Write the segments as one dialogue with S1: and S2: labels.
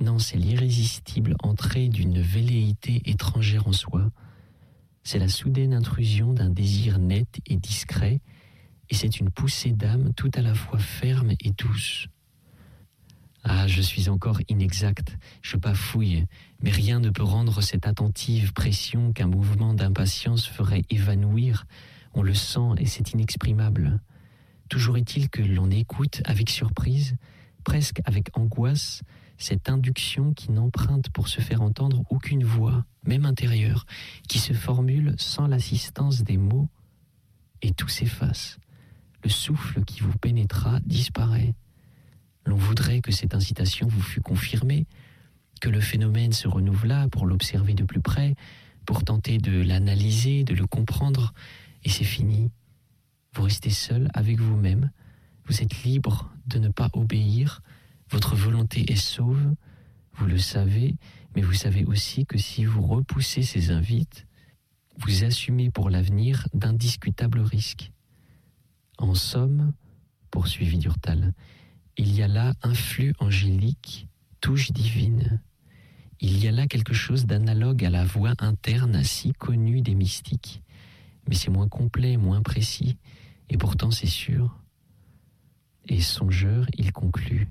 S1: Non, c'est l'irrésistible entrée d'une velléité étrangère en soi. C'est la soudaine intrusion d'un désir net et discret, et c'est une poussée d'âme tout à la fois ferme et douce. Ah, je suis encore inexact, je bafouille, mais rien ne peut rendre cette attentive pression qu'un mouvement d'impatience ferait évanouir. On le sent et c'est inexprimable. Toujours est-il que l'on écoute avec surprise, presque avec angoisse, cette induction qui n'emprunte pour se faire entendre aucune voix, même intérieure, qui se formule sans l'assistance des mots, et tout s'efface. Le souffle qui vous pénétra disparaît. L'on voudrait que cette incitation vous fût confirmée, que le phénomène se renouvelât pour l'observer de plus près, pour tenter de l'analyser, de le comprendre, et c'est fini. Vous restez seul avec vous-même, vous êtes libre de ne pas obéir, votre volonté est sauve, vous le savez, mais vous savez aussi que si vous repoussez ces invites, vous assumez pour l'avenir d'indiscutables risques. En somme, poursuivit Durtal, il y a là un flux angélique, touche divine. Il y a là quelque chose d'analogue à la voix interne si connue des mystiques. Mais c'est moins complet, moins précis, et pourtant c'est sûr. Et songeur, il conclut.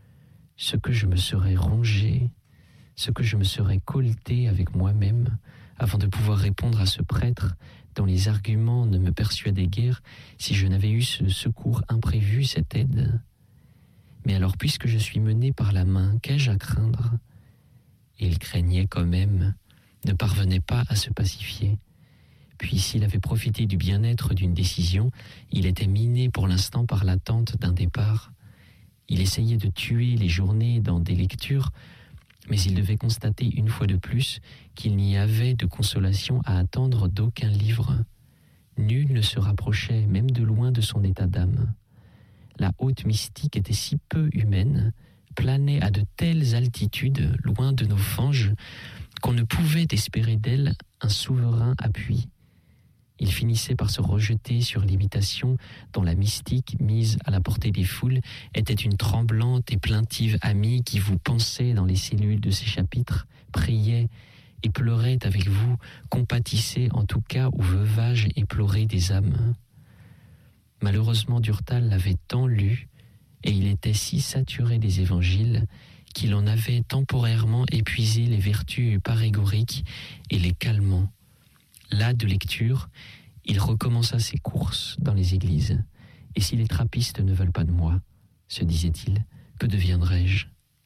S1: Ce que je me serais rongé, ce que je me serais colleté avec moi-même, avant de pouvoir répondre à ce prêtre dont les arguments ne me persuadaient guère si je n'avais eu ce secours imprévu, cette aide. Mais alors, puisque je suis mené par la main, qu'ai-je à craindre ? Et il craignait quand même, ne parvenait pas à se pacifier. Puis s'il avait profité du bien-être d'une décision, il était miné pour l'instant par l'attente d'un départ. Il essayait de tuer les journées dans des lectures, mais il devait constater une fois de plus qu'il n'y avait de consolation à attendre d'aucun livre. Nul ne se rapprochait, même de loin, de son état d'âme. La haute mystique était si peu humaine, planait à de telles altitudes, loin de nos fanges, qu'on ne pouvait espérer d'elle un souverain appui. Il finissait par se rejeter sur l'imitation dont la mystique, mise à la portée des foules, était une tremblante et plaintive amie qui vous pensait dans les cellules de ses chapitres, priait et pleurait avec vous, compatissait en tout cas au veuvage éploré des âmes. Malheureusement, Durtal l'avait tant lu, et il était si saturé des évangiles qu'il en avait temporairement épuisé les vertus parégoriques et les calmants. Là de lecture, il recommença ses courses dans les églises. Et si les trappistes ne veulent pas de moi, se disait-il, que deviendrai-je ?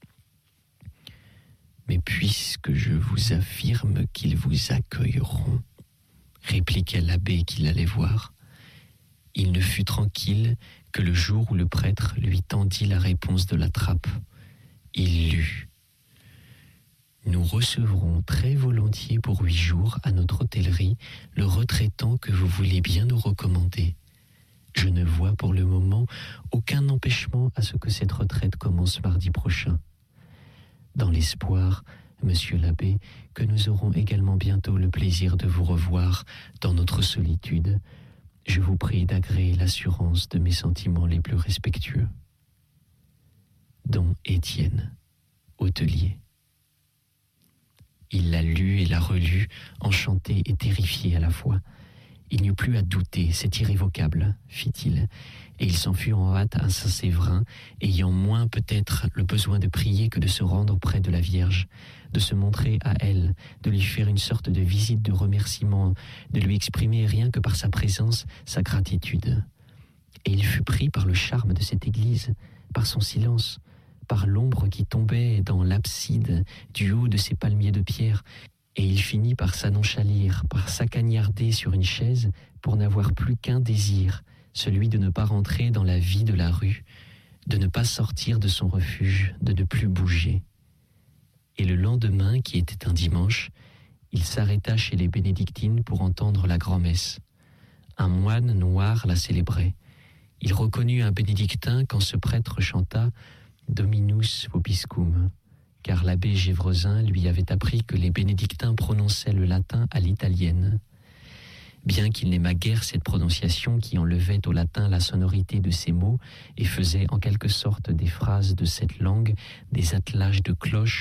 S1: Mais puisque je vous affirme qu'ils vous accueilleront, répliqua l'abbé qui l'allait voir, il ne fut tranquille que le jour où le prêtre lui tendit la réponse de la trappe. Il lut. Nous recevrons très volontiers pour 8 jours à notre hôtellerie le retraitant que vous voulez bien nous recommander. Je ne vois pour le moment aucun empêchement à ce que cette retraite commence mardi prochain. Dans l'espoir, monsieur l'abbé, que nous aurons également bientôt le plaisir de vous revoir dans notre solitude, je vous prie d'agréer l'assurance de mes sentiments les plus respectueux. Don Étienne, hôtelier. Il l'a lu et l'a relu, enchanté et terrifié à la fois. Il n'y eut plus à douter, c'est irrévocable, fit-il, et il s'en fut en hâte à Saint-Séverin, ayant moins peut-être le besoin de prier que de se rendre auprès de la Vierge, de se montrer à elle, de lui faire une sorte de visite de remerciement, de lui exprimer rien que par sa présence sa gratitude. Et il fut pris par le charme de cette église, par son silence, par l'ombre qui tombait dans l'abside du haut de ses palmiers de pierre, et il finit par s'annonchalir, par s'acagnarder sur une chaise pour n'avoir plus qu'un désir, celui de ne pas rentrer dans la vie de la rue, de ne pas sortir de son refuge, de ne plus bouger. Et le lendemain, qui était un dimanche, il s'arrêta chez les bénédictines pour entendre la grand-messe. Un moine noir la célébrait. Il reconnut un bénédictin quand ce prêtre chanta « Dominus vobiscum », car l'abbé Gévresin lui avait appris que les bénédictins prononçaient le latin à l'italienne. Bien qu'il n'aimât guère cette prononciation qui enlevait au latin la sonorité de ses mots et faisait en quelque sorte des phrases de cette langue des attelages de cloches